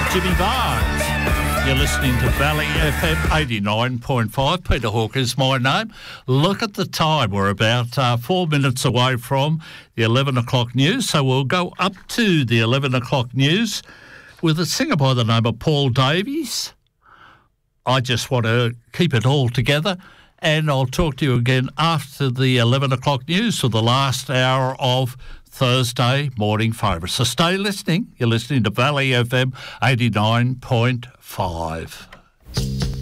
Jimmy Barnes. You're listening to Valley FM 89.5. Peter Hawker is my name. Look at the time. We're about 4 minutes away from the 11 o'clock news, so we'll go up to the 11 o'clock news with a singer by the name of Paul Davies. I just want to keep it all together, and I'll talk to you again after the 11 o'clock news for the last hour of Thursday morning favourite. So stay listening. You're listening to Valley FM 89.5.